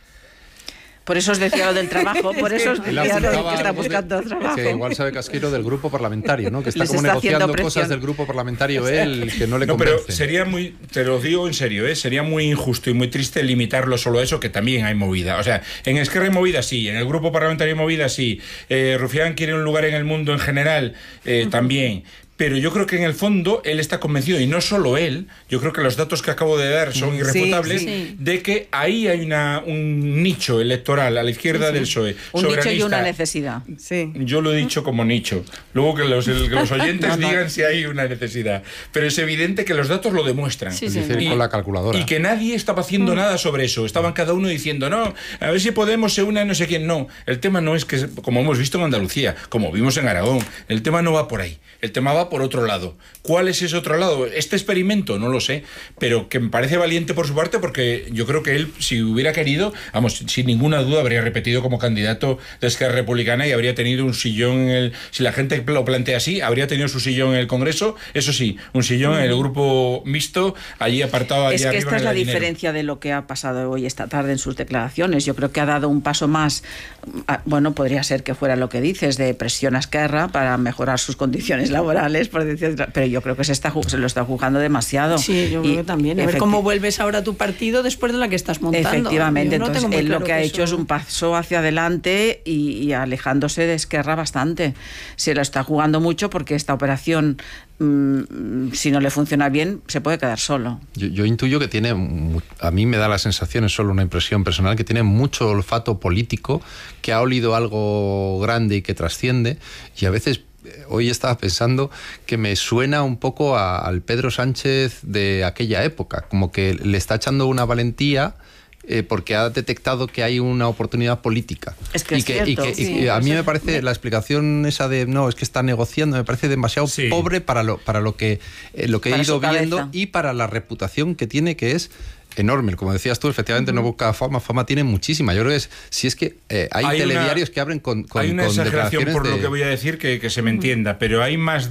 Por eso os decía lo del trabajo, por eso os decía lo de que está buscando trabajo. Que igual sabe Casquero del grupo parlamentario, ¿no? Que está como negociando cosas del grupo parlamentario él, que no le convence. Pero sería muy, te lo digo en serio, sería muy injusto y muy triste limitarlo solo a eso, que también hay movida. O sea, en Esquerra hay movida, sí, en el grupo parlamentario hay movida, sí. Rufián quiere un lugar en el mundo en general, también. Pero yo creo que en el fondo él está convencido, y no solo él, yo creo que los datos que acabo de dar son irrefutables, de que ahí hay un nicho electoral a la izquierda del PSOE. Un nicho y una necesidad. Yo lo he dicho como nicho. Luego que los oyentes digan si hay una necesidad. Pero es evidente que los datos lo demuestran. Con la calculadora. Y que nadie estaba haciendo nada sobre eso. Estaban cada uno diciendo, no, a ver si Podemos se une a no sé quién. No, el tema no es que, como hemos visto en Andalucía, como vimos en Aragón, el tema no va por ahí. El tema va por otro lado. ¿Cuál es ese otro lado? ¿Este experimento? No lo sé, pero que me parece valiente por su parte, porque yo creo que él, si hubiera querido, vamos, sin ninguna duda habría repetido como candidato de Esquerra Republicana y habría tenido un sillón si la gente lo plantea así, habría tenido su sillón en el Congreso, eso sí, un sillón en el grupo mixto, allí apartado allá arriba. Es que esta es la diferencia de lo que ha pasado hoy esta tarde en sus declaraciones. Yo creo que ha dado un paso más, bueno, podría ser que fuera lo que dices, de presión a Esquerra para mejorar sus condiciones laborales, por decir, pero yo creo que se lo está jugando demasiado. Sí, yo creo que también. A ver cómo vuelves ahora a tu partido después de la que estás montando. Efectivamente, entonces él lo que ha hecho es un paso hacia adelante y alejándose de Esquerra bastante. Se lo está jugando mucho porque esta operación, si no le funciona bien, se puede quedar solo. Yo intuyo que tiene, a mí me da la sensación, es solo una impresión personal, que tiene mucho olfato político, que ha olido algo grande y que trasciende, y a veces... Hoy estaba pensando que me suena un poco al Pedro Sánchez de aquella época, como que le está echando una valentía porque ha detectado que hay una oportunidad política. Es que y a mí me parece la explicación esa de no, es que está negociando, me parece demasiado pobre para lo que he ido viendo y para la reputación que tiene, que es enorme. Como decías tú, efectivamente no busca fama tiene muchísima. Yo creo que si es que hay telediarios que abren con hay una exageración por lo que voy a decir, que se me entienda, pero hay más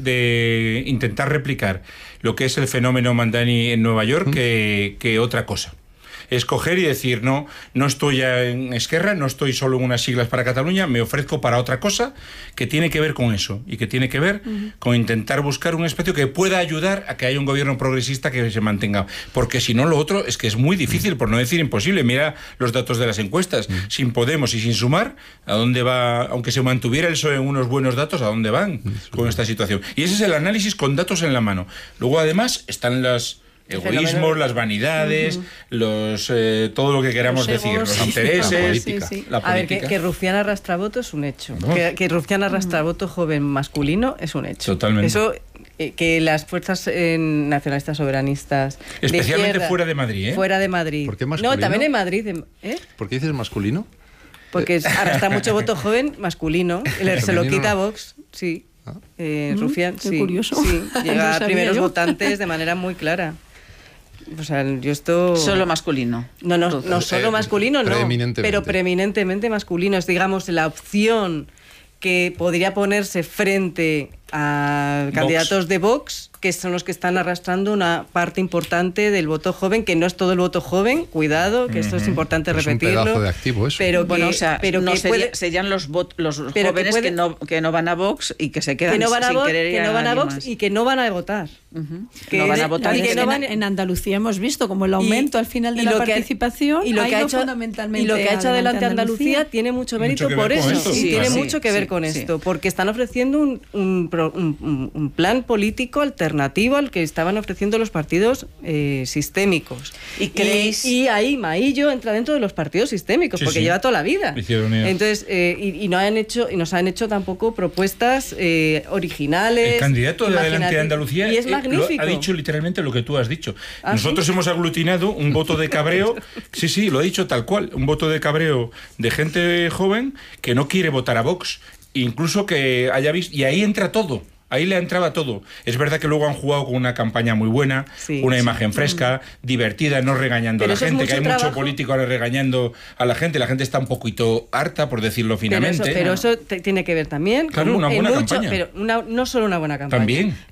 de intentar replicar lo que es el fenómeno Mandani en Nueva York que otra cosa. Escoger y decir, no estoy ya en Esquerra, no estoy solo en unas siglas para Cataluña, me ofrezco para otra cosa que tiene que ver con eso y que tiene que ver con intentar buscar un espacio que pueda ayudar a que haya un gobierno progresista que se mantenga, porque si no lo otro es que es muy difícil, por no decir imposible. Mira los datos de las encuestas, sin Podemos y sin Sumar, ¿a dónde va? Aunque se mantuviera el PSOE en unos buenos datos, ¿a dónde van con esta situación? Y ese es el análisis con datos en la mano. Luego además están los egoísmos, las vanidades, todo lo que queramos decir, los intereses, la política. A ver, que Rufián arrastra voto es un hecho. Que Rufián arrastra voto joven masculino es un hecho. Totalmente. Eso que las fuerzas nacionalistas soberanistas especialmente de izquierda, fuera de Madrid, ¿eh? Fuera de Madrid. ¿Por qué masculino? No, también en Madrid. ¿Por qué dices masculino? Porque arrastra mucho voto joven masculino. Se lo quita Vox, sí. Rufián, qué sí. curioso. Sí, llega No a primeros sabía yo. votantes de manera muy clara. O sea, yo esto... Solo masculino. No solo masculino, no. Pero preeminentemente masculino. Es, digamos, la opción que podría ponerse frente a candidatos de Vox, que son los que están arrastrando una parte importante del voto joven, que no es todo el voto joven, cuidado, que esto es importante repetirlo. Es un pedazo de activo eso. Pero Bueno, que, o sea, pero no que serían los jóvenes que no van a Vox y que se quedan que no van a sin Vox, querer ir que no a van a alguien Vox más. y que no van a votar. Que no van a votar y que no van en Andalucía hemos visto como el aumento al final de la participación y lo que ha hecho fundamentalmente y lo que ha hecho Adelante Andalucía tiene mucho mérito por eso Sí, y tiene sí, mucho que ver con esto, porque están ofreciendo un plan político alternativo al que estaban ofreciendo los partidos sistémicos. Y ahí Maillo entra dentro de los partidos sistémicos, porque lleva toda la vida. Entonces, y nos han hecho tampoco propuestas originales. El candidato de Adelante Andalucía y es magnífico. Ha dicho literalmente lo que tú has dicho. Nosotros hemos aglutinado un voto de cabreo, sí, lo ha dicho tal cual, un voto de cabreo de gente joven que no quiere votar a Vox, incluso que haya visto, y ahí entra todo. Ahí le entraba todo. Es verdad que luego han jugado con una campaña muy buena, una imagen fresca, divertida, no regañando a la gente, que hay mucho político ahora regañando a la gente está un poquito harta, por decirlo finamente. Pero eso tiene que ver también con una buena campaña. Pero no solo una buena campaña.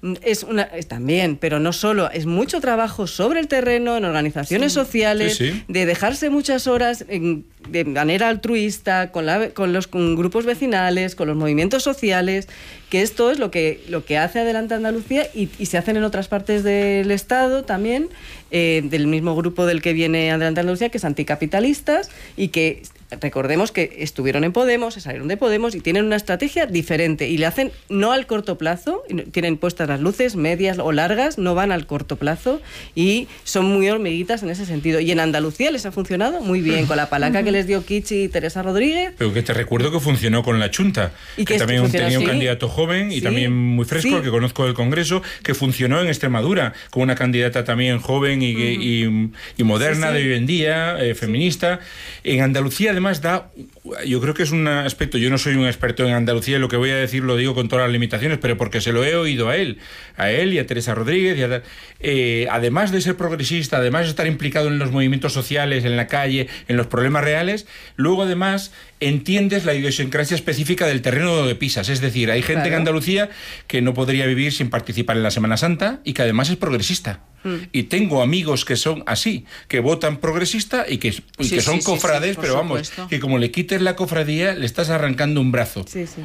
También, pero no solo, es mucho trabajo sobre el terreno, en organizaciones sociales, de dejarse muchas horas de manera altruista, con los grupos vecinales, con los movimientos sociales, que esto es lo que hace Adelante Andalucía y se hacen en otras partes del Estado también, del mismo grupo del que viene Adelante Andalucía, que es Anticapitalistas, y que recordemos que estuvieron en Podemos, se salieron de Podemos y tienen una estrategia diferente y le hacen no al corto plazo, tienen puestas las luces medias o largas, no van al corto plazo y son muy hormiguitas en ese sentido. Y en Andalucía les ha funcionado muy bien con la palanca que les dio Kichi y Teresa Rodríguez. Pero que te recuerdo que funcionó con la Chunta, y que también tenía un candidato joven y también muy fresco, que conozco del Congreso, que funcionó en Extremadura, con una candidata también joven y moderna de hoy en día, feminista. En Andalucía además yo creo que es un aspecto, yo no soy un experto en Andalucía y lo que voy a decir lo digo con todas las limitaciones, pero porque se lo he oído a él y a Teresa Rodríguez, además de ser progresista, además de estar implicado en los movimientos sociales, en la calle, en los problemas reales, luego además entiendes la idiosincrasia específica del terreno donde pisas, es decir, hay gente en Andalucía que no podría vivir sin participar en la Semana Santa y que además es progresista. Y tengo amigos que son así, que votan progresista y que son cofrades, pero vamos, que como le quites la cofradía le estás arrancando un brazo.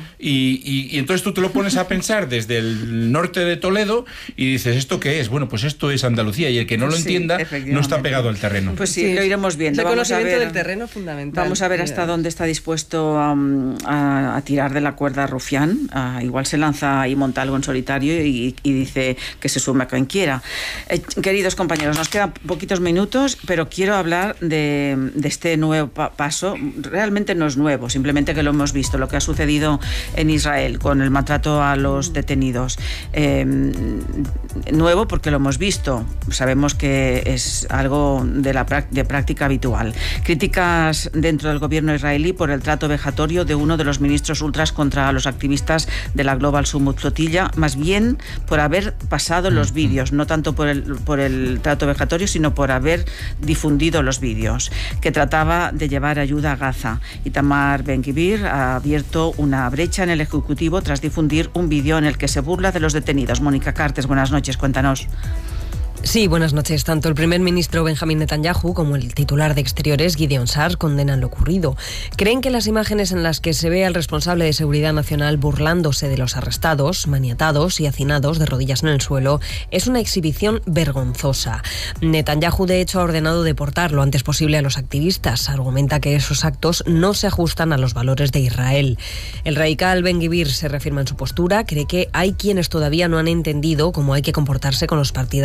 Y entonces tú te lo pones a pensar desde el norte de Toledo y dices, ¿esto qué es? Bueno, pues esto es Andalucía, y el que no lo entienda no está pegado al terreno. Pues sí, lo iremos viendo. El conocimiento del terreno fundamental. Vamos a ver hasta dónde está dispuesto a tirar de la cuerda Rufián. Igual se lanza y monta algo en solitario y dice que se sume a quien quiera. Queridos compañeros, nos quedan poquitos minutos, pero quiero hablar de este nuevo paso. Realmente no es nuevo, simplemente que lo hemos visto, lo que ha sucedido en Israel con el maltrato a los detenidos. Nuevo porque lo hemos visto, sabemos que es algo de práctica habitual. Críticas dentro del gobierno israelí por el trato vejatorio de uno de los ministros ultras contra los activistas de la Global Summit Flotilla, más bien por haber pasado los vídeos, no tanto por el trato vejatorio, sino por haber difundido los vídeos, que trataba de llevar ayuda a Gaza. Itamar Ben-Gvir ha abierto una brecha en el Ejecutivo tras difundir un vídeo en el que se burla de los detenidos. Mónica Cartes, buenas noches, cuéntanos. Sí, buenas noches. Tanto el primer ministro Benjamín Netanyahu como el titular de Exteriores, Gideon Sa'ar, condenan lo ocurrido. Creen que las imágenes en las que se ve al responsable de Seguridad Nacional burlándose de los arrestados, maniatados y hacinados de rodillas en el suelo es una exhibición vergonzosa. Netanyahu, de hecho, ha ordenado deportar lo antes posible a los activistas. Argumenta que esos actos no se ajustan a los valores de Israel. El radical Ben-Gvir se reafirma en su postura. Cree que hay quienes todavía no han entendido cómo hay que comportarse con los partidarios del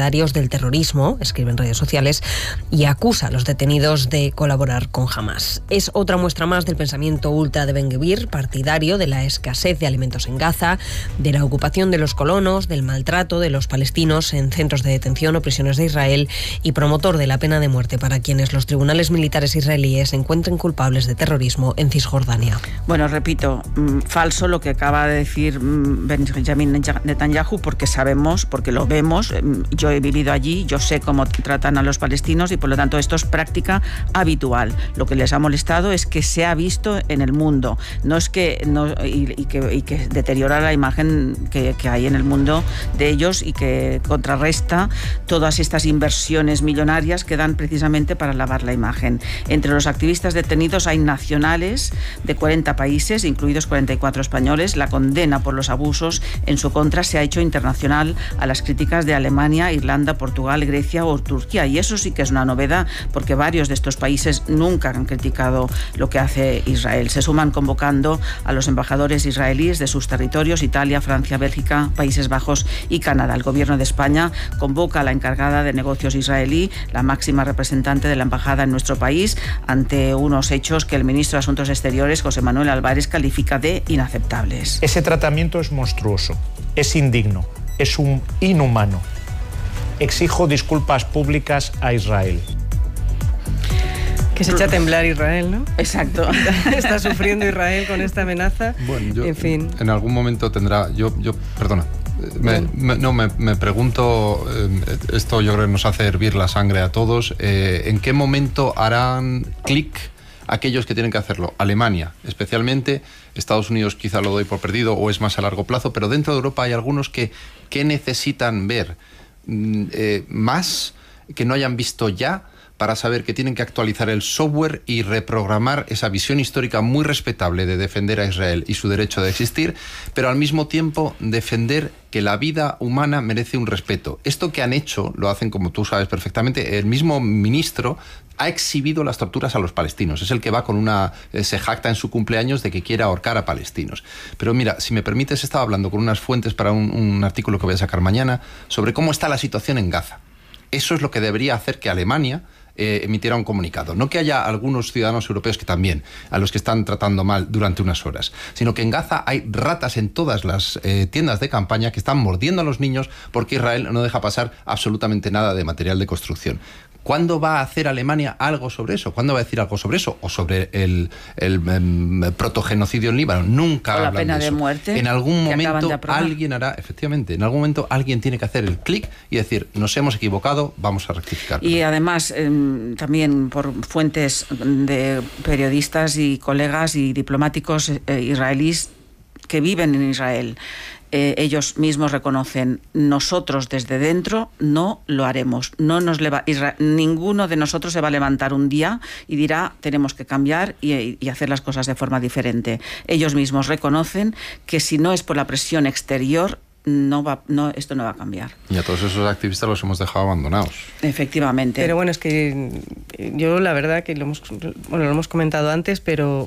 el terrorismo, escribe en redes sociales, y acusa a los detenidos de colaborar con Hamás. Es otra muestra más del pensamiento ultra de Ben-Gvir, partidario de la escasez de alimentos en Gaza, de la ocupación de los colonos, del maltrato de los palestinos en centros de detención o prisiones de Israel y promotor de la pena de muerte para quienes los tribunales militares israelíes encuentren culpables de terrorismo en Cisjordania. Bueno, repito, falso lo que acaba de decir Benjamin Netanyahu, porque sabemos, porque lo vemos, yo he vivido allí, yo sé cómo tratan a los palestinos y por lo tanto esto es práctica habitual. Lo que les ha molestado es que se ha visto en el mundo, no es que que deteriora la imagen que hay en el mundo de ellos y que contrarresta todas estas inversiones millonarias que dan precisamente para lavar la imagen. Entre los activistas detenidos hay nacionales de 40 países, incluidos 44 españoles. La condena por los abusos en su contra se ha hecho internacional a las críticas de Alemania, Irlanda, Portugal, Grecia o Turquía. Y eso sí que es una novedad, porque varios de estos países nunca han criticado lo que hace Israel. Se suman convocando a los embajadores israelíes de sus territorios, Italia, Francia, Bélgica, Países Bajos y Canadá. El gobierno de España convoca a la encargada de negocios israelí, la máxima representante de la embajada en nuestro país, ante unos hechos que el ministro de Asuntos Exteriores, José Manuel Álvarez, califica de inaceptables. Ese tratamiento es monstruoso, es indigno, es inhumano. Exijo disculpas públicas a Israel. Que se echa a temblar Israel, ¿no? Exacto. Está sufriendo Israel con esta amenaza. Bueno, yo, en fin. En algún momento tendrá... Perdona. Me pregunto, esto yo creo que nos hace hervir la sangre a todos, ¿en qué momento harán clic aquellos que tienen que hacerlo? Alemania, especialmente. Estados Unidos quizá lo doy por perdido o es más a largo plazo, pero dentro de Europa hay algunos que necesitan ver más que no hayan visto ya, para saber que tienen que actualizar el software y reprogramar esa visión histórica muy respetable de defender a Israel y su derecho de existir, pero al mismo tiempo defender que la vida humana merece un respeto. Esto que han hecho, lo hacen, como tú sabes perfectamente, el mismo ministro ha exhibido las torturas a los palestinos. Es el que va con se jacta en su cumpleaños de que quiere ahorcar a palestinos. Pero mira, si me permites, estaba hablando con unas fuentes para un artículo que voy a sacar mañana sobre cómo está la situación en Gaza. Eso es lo que debería hacer que Alemania emitiera un comunicado. No que haya algunos ciudadanos europeos que también, a los que están tratando mal durante unas horas, sino que en Gaza hay ratas en todas las tiendas de campaña que están mordiendo a los niños porque Israel no deja pasar absolutamente nada de material de construcción. ¿Cuándo va a hacer Alemania algo sobre eso? ¿Cuándo va a decir algo sobre eso? ¿O sobre el protogenocidio en Líbano? Nunca hablan de eso. La pena de muerte. En algún momento alguien hará, efectivamente, en algún momento alguien tiene que hacer el clic y decir, nos hemos equivocado, vamos a rectificar. Y además, también por fuentes de periodistas y colegas y diplomáticos israelíes que viven en Israel, ellos mismos reconocen, nosotros desde dentro no lo haremos. Ninguno de nosotros se va a levantar un día y dirá tenemos que cambiar y hacer las cosas de forma diferente. Ellos mismos reconocen que si no es por la presión exterior, esto no va a cambiar. Y a todos esos activistas los hemos dejado abandonados. Efectivamente. Pero bueno, es que yo la verdad que lo hemos comentado antes, pero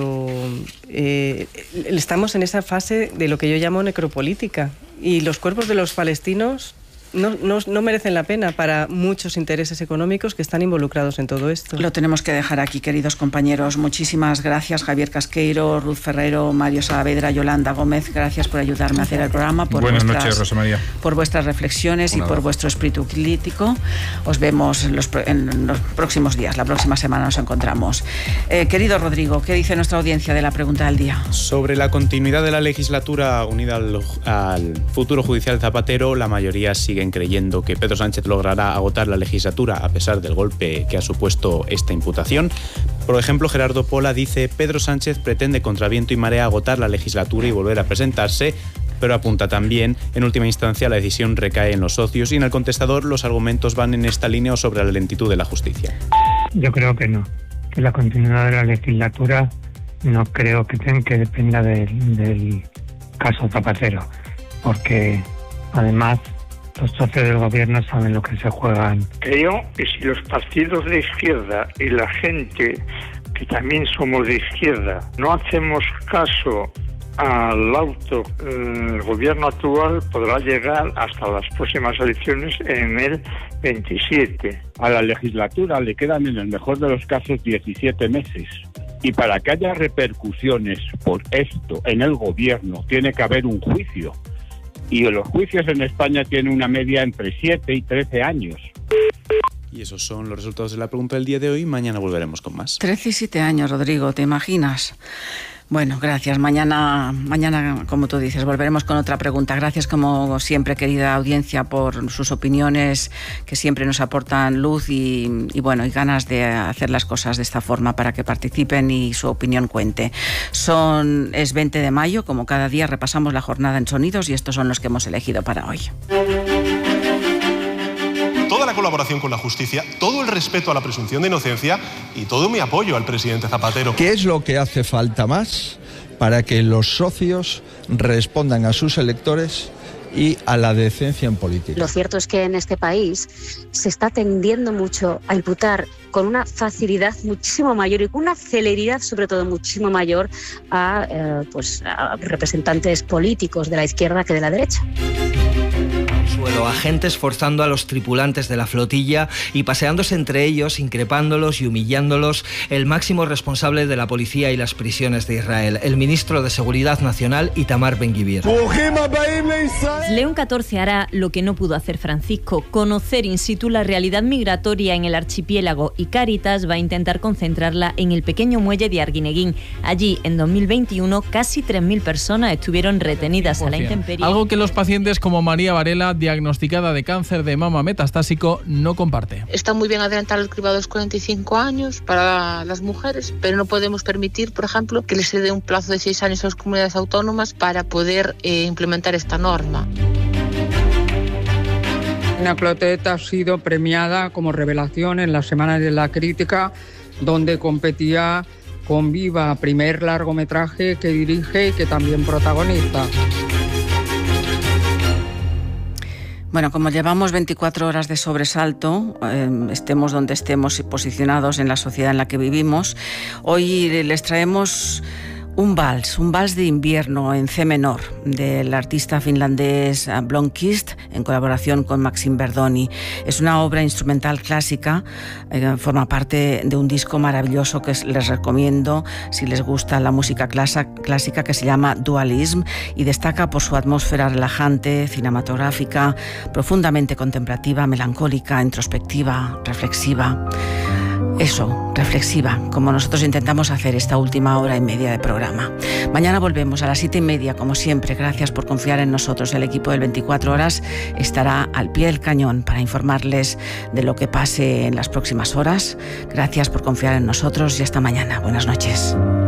estamos en esa fase de lo que yo llamo necropolítica. Y los cuerpos de los palestinos no merecen la pena para muchos intereses económicos que están involucrados en todo esto. Lo tenemos que dejar aquí, queridos compañeros. Muchísimas gracias, Javier Casqueiro, Ruth Ferrero, Mario Saavedra, Yolanda Gómez. Gracias por ayudarme a hacer el programa. Buenas noches, Rosa María. Por vuestras reflexiones y por vuestro espíritu crítico. Os vemos en los próximos días. La próxima semana nos encontramos. Querido Rodrigo, ¿qué dice nuestra audiencia de la pregunta del día? Sobre la continuidad de la legislatura unida al futuro judicial Zapatero, la mayoría sigue creyendo que Pedro Sánchez logrará agotar la legislatura a pesar del golpe que ha supuesto esta imputación. Por ejemplo, Gerardo Pola dice: Pedro Sánchez pretende contra viento y marea agotar la legislatura y volver a presentarse, pero apunta también, en última instancia, la decisión recae en los socios, y en el contestador los argumentos van en esta línea o sobre la lentitud de la justicia. Yo creo que no, que la continuidad de la legislatura no creo que dependa del caso Zapatero, porque además los socios del gobierno saben lo que se juegan. Creo que si los partidos de izquierda y la gente que también somos de izquierda no hacemos caso al auto, el gobierno actual podrá llegar hasta las próximas elecciones en el 27. A la legislatura le quedan en el mejor de los casos 17 meses. Y para que haya repercusiones por esto en el gobierno tiene que haber un juicio. Y los juicios en España tienen una media entre 7 y 13 años. Y esos son los resultados de la pregunta del día de hoy. Mañana volveremos con más. 13 y 7 años, Rodrigo, ¿te imaginas? Bueno, gracias. Mañana, como tú dices, volveremos con otra pregunta. Gracias, como siempre, querida audiencia, por sus opiniones que siempre nos aportan luz y ganas de hacer las cosas de esta forma para que participen y su opinión cuente. Es 20 de mayo, como cada día repasamos la jornada en sonidos y estos son los que hemos elegido para hoy. Toda la colaboración con la justicia, todo el respeto a la presunción de inocencia y todo mi apoyo al presidente Zapatero. ¿Qué es lo que hace falta más para que los socios respondan a sus electores y a la decencia en política? Lo cierto es que en este país se está tendiendo mucho a imputar con una facilidad muchísimo mayor y con una celeridad sobre todo muchísimo mayor a representantes políticos de la izquierda que de la derecha. Agentes forzando a los tripulantes de la flotilla y paseándose entre ellos, increpándolos y humillándolos, el máximo responsable de la policía y las prisiones de Israel, el ministro de Seguridad Nacional, Itamar Ben-Gvir. León XIV hará lo que no pudo hacer Francisco, conocer in situ la realidad migratoria en el archipiélago, y Cáritas va a intentar concentrarla en el pequeño muelle de Arguineguín. Allí, en 2021, casi 3.000 personas estuvieron retenidas a la intemperie. Algo que los pacientes como María Varela, diagnosticada de cáncer de mama metastásico, no comparte. Está muy bien adelantar el cribado a los 45 años para las mujeres, pero no podemos permitir, por ejemplo, que les se dé un plazo de 6 años a las comunidades autónomas para poder implementar esta norma. Ana Clotet ha sido premiada como revelación en la Semana de la Crítica, donde competía con Viva, primer largometraje que dirige y que también protagoniza. Bueno, como llevamos 24 horas de sobresalto, estemos donde estemos posicionados en la sociedad en la que vivimos, hoy les traemos un vals de invierno en C menor del artista finlandés Blomqvist en colaboración con Maxim Verdoni. Es una obra instrumental clásica, forma parte de un disco maravilloso que les recomiendo si les gusta la música clásica, que se llama Dualism y destaca por su atmósfera relajante, cinematográfica, profundamente contemplativa, melancólica, introspectiva, reflexiva. Eso, reflexiva, como nosotros intentamos hacer esta última hora y media de programa. Mañana volvemos a las 7:30, como siempre. Gracias por confiar en nosotros. El equipo del 24 horas estará al pie del cañón para informarles de lo que pase en las próximas horas. Gracias por confiar en nosotros y hasta mañana. Buenas noches.